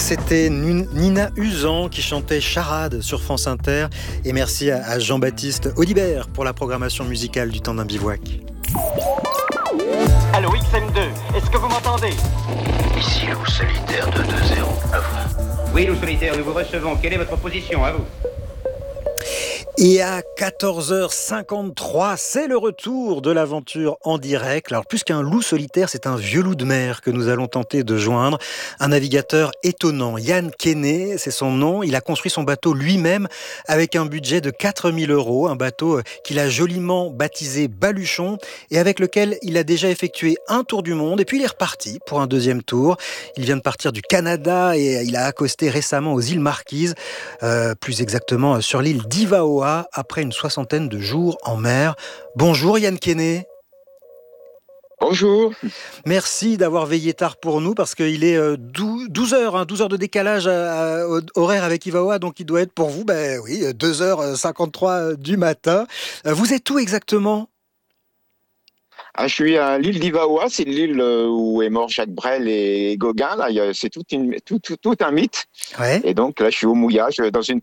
C'était Nina Usan qui chantait Charade sur France Inter. Et merci à Jean-Baptiste Audibert pour la programmation musicale du temps d'un bivouac. Allô XM2, est-ce que vous m'entendez? Ici Loup Solitaire 220, à vous. Oui, Loup Solitaire, nous vous recevons. Quelle est votre position, à vous? Et à 14h53, c'est le retour de l'aventure en direct. Alors plus qu'un loup solitaire, c'est un vieux loup de mer que nous allons tenter de joindre. Un navigateur étonnant, Yann Kenney, c'est son nom. Il a construit son bateau lui-même avec un budget de 4 000 €. Un bateau qu'il a joliment baptisé Baluchon et avec lequel il a déjà effectué un tour du monde. Et puis il est reparti pour un deuxième tour. Il vient de partir du Canada et il a accosté récemment aux îles Marquises, plus exactement sur l'île d'Ivaoa, après une soixantaine de jours en mer. Bonjour Yann Kenney. Bonjour. Merci d'avoir veillé tard pour nous parce qu'il est 12 heures, 12 heures de décalage horaire avec Ivaoa, donc il doit être pour vous, 2h53 du matin. Vous êtes où exactement ? Je suis à l'île d'Ivaoa, c'est l'île où est mort Jacques Brel et Gauguin. Là, c'est tout un mythe. Ouais. Et donc là, je suis au mouillage dans une